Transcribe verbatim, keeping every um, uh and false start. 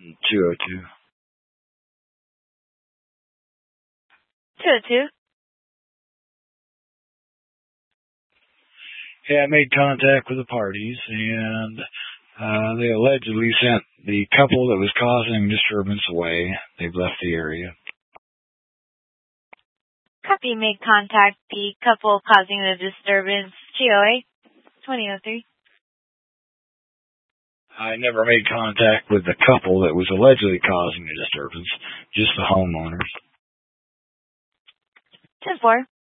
two oh two. two oh two. Yeah, I made contact with the parties, and uh, they allegedly sent the couple that was causing disturbance away. They've left the area. Copy, made contact the couple causing the disturbance. G O A twenty oh three. I never made contact with the couple that was allegedly causing the disturbance, just the homeowners. ten four.